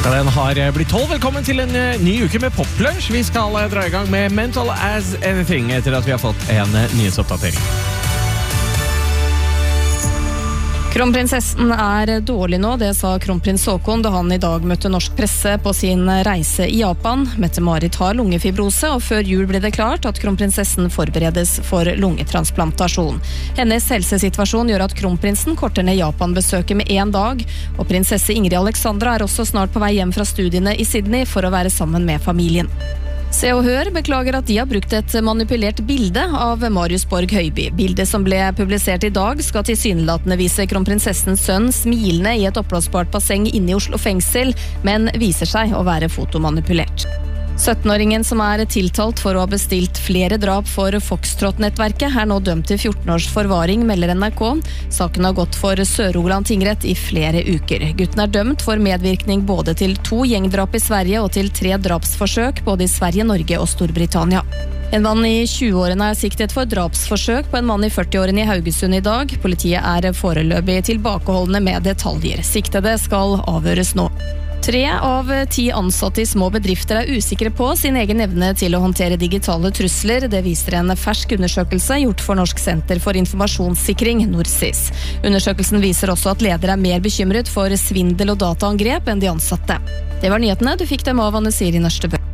Klokka den har blitt 12. Velkommen til en ny uke med Poplunsj. Vi skal dra i gang med Mental as Anything etter at vi har fått en nyhetsoppdatering. Kronprinsessen dårlig nå, det sa kronprins Haakon da han i dag møtte norsk presse på sin reise i Japan. Mette-Marit har lungefibrose, og før jul ble det klart at kronprinsessen forberedes for lungetransplantasjon. Hennes helsesituasjon gjør at kronprinsen korter ned Japan-besøket med 1 dag, og prinsesse Ingrid Alexandra også snart på vei hjem fra studiene i Sydney for å være sammen med familien. Se og Hør beklager at de har brukt et manipulert bilde av Marius Borg Høiby. Bildet som ble publisert i dag skal tilsynelatende vise kronprinsessens sønn smilende i et oppblåsbart basseng inne i Oslo fengsel, men viser seg å være fotomanipulert. 17-åringen som tiltalt for å ha bestilt flere drap for Foxtrot-nettverket nå dømt til 14 års forvaring, melder NRK. Saken har gått for Sør-Rogaland tingrett i flere uker. Gutten dømt for medvirkning både til 2 gjengdrap i Sverige og til 3 drapsforsøk både i Sverige, Norge og Storbritannia. En mann i 20-årene siktet for drapsforsøk på en mann i 40-årene i Haugesund i dag. Politiet foreløpig tilbakeholdende med detaljer. Siktede skal avhøres nå. 3 av 10 ansatte i små bedrifter usikre på sin egen evne til å håndtere digitale trusler. Det viser en fersk undersøkelse gjort for Norsk senter for informasjonssikring, NorSIS. Undersøkelsen viser også at ledere mer bekymret for svindel og dataangrep enn de ansatte. Det var nyhetene. Du fikk dem av Anne Siri Nørstebø.